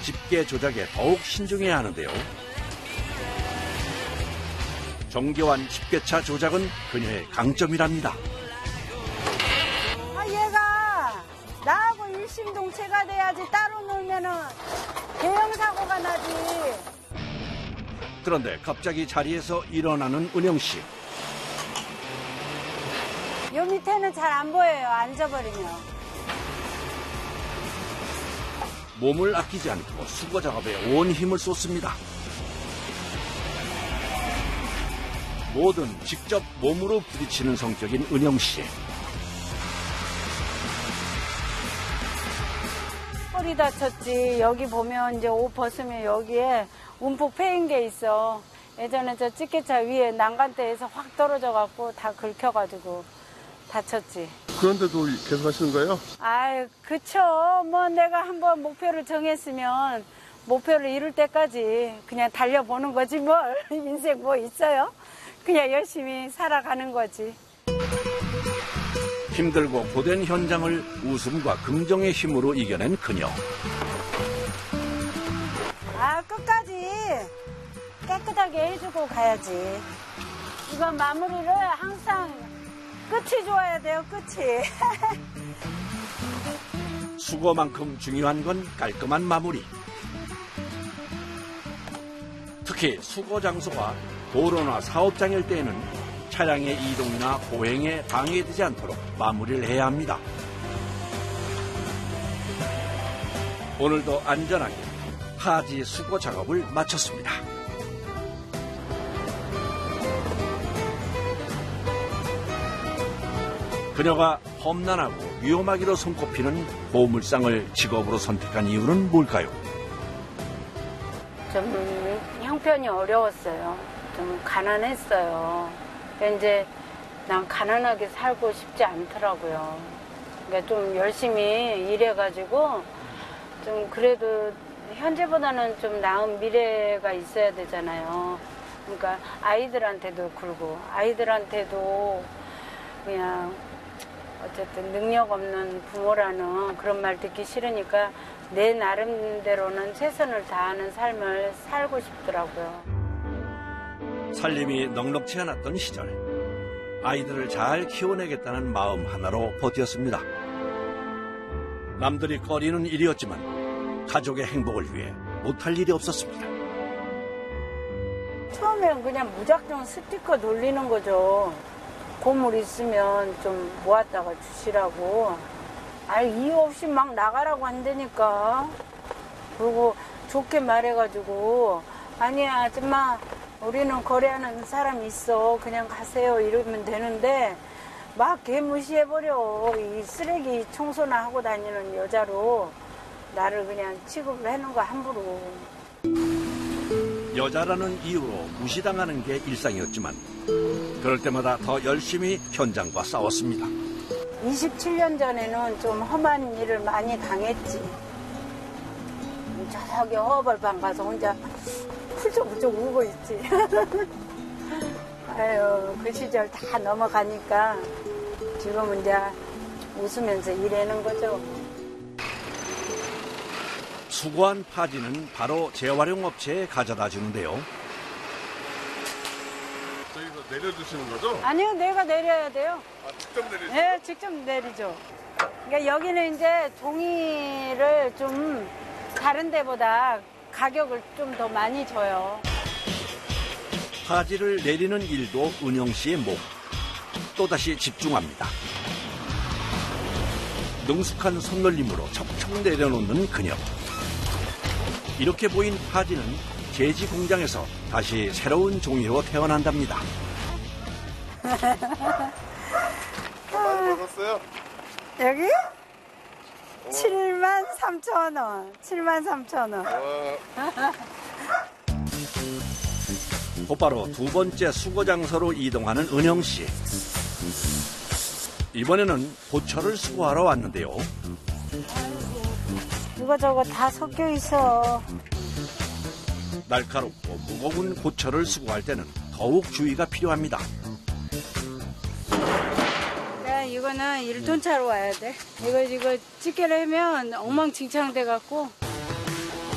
집게 조작에 더욱 신중해야 하는데요. 정교한 집게차 조작은 그녀의 강점이랍니다. 얘가 나하고 일심동체가 돼야지 따로 놀면은 대형 사고가 나지. 그런데 갑자기 자리에서 일어나는 은영 씨. 요 밑에는 잘 안 보여요. 앉아버리면. 몸을 아끼지 않고 수거 작업에 온 힘을 쏟습니다. 뭐든 직접 몸으로 부딪히는 성격인 은영 씨. 허리 다쳤지. 여기 보면 이제 옷 벗으면 여기에 움푹 패인 게 있어. 예전에 저 집게차 위에 난간대에서 확 떨어져갖고 다 긁혀가지고 다쳤지. 그런데도 계속 하시는 거예요? 아유, 그쵸. 뭐 내가 한번 목표를 정했으면 목표를 이룰 때까지 그냥 달려보는 거지 뭘. 인생 뭐 있어요? 그냥 열심히 살아가는 거지. 힘들고 고된 현장을 웃음과 긍정의 힘으로 이겨낸 그녀. 끝까지 깨끗하게 해주고 가야지. 이건 마무리를 항상 끝이 좋아야 돼요, 끝이. 수고만큼 중요한 건 깔끔한 마무리. 특히 수거 장소가 도로나 사업장일 때에는 차량의 이동이나 보행에 방해되지 않도록 마무리를 해야 합니다. 오늘도 안전하게 하지 수거 작업을 마쳤습니다. 그녀가 험난하고 위험하기로 손꼽히는 보물상을 직업으로 선택한 이유는 뭘까요? 좀 형편이 어려웠어요. 좀 가난했어요. 이제 난 가난하게 살고 싶지 않더라고요. 그러니까 좀 열심히 일해가지고 좀 그래도 현재보다는 좀 나은 미래가 있어야 되잖아요. 그러니까 아이들한테도 그러고 아이들한테도 그냥 어쨌든 능력 없는 부모라는 그런 말 듣기 싫으니까 내 나름대로는 최선을 다하는 삶을 살고 싶더라고요. 살림이 넉넉치 않았던 시절, 아이들을 잘 키워내겠다는 마음 하나로 버텼습니다. 남들이 꺼리는 일이었지만 가족의 행복을 위해 못할 일이 없었습니다. 처음엔 그냥 무작정 스티커 돌리는 거죠. 고물 있으면 좀 모았다가 주시라고. 이유 없이 막 나가라고 한다니까. 그리고 좋게 말해가지고 아니야 아줌마 우리는 거래하는 사람 있어 그냥 가세요 이러면 되는데 막 개무시해버려. 이 쓰레기 청소나 하고 다니는 여자로 나를 그냥 취급을 해놓은 거 함부로. 여자라는 이유로 무시당하는 게 일상이었지만 그럴 때마다 더 열심히 현장과 싸웠습니다. 27년 전에는 좀 험한 일을 많이 당했지. 저기 허벌방 가서 혼자 훌쩍훌쩍 울고 있지. 아유, 그 시절 다 넘어가니까 지금은 이제 웃으면서 일하는 거죠. 수거한 파지는 바로 재활용 업체에 가져다 주는데요. 저기서 내려주시는 거죠? 아니요, 내가 내려야 돼요. 직접 내리시죠? 네, 직접 내리죠. 그러니까 여기는 이제 종이를 좀 다른 데보다 가격을 좀 더 많이 줘요. 파지를 내리는 일도 은영 씨의 목. 또다시 집중합니다. 능숙한 손놀림으로 척척 내려놓는 그녀. 이렇게 보인 파지는 제지 공장에서 다시 새로운 종이로 태어난답니다. 많이 벌었어요? 여기? 73,000원. 73,000원. 곧바로 두 번째 수거 장소로 이동하는 은영 씨. 이번에는 고철을 수거하러 왔는데요. 이거저거 다 섞여 있어. 날카롭고 무거운 고철을 수거할 때는 더욱 주의가 필요합니다. 이거는 1톤 차로 와야 돼. 이거 집게를 하면 엉망진창 돼갖고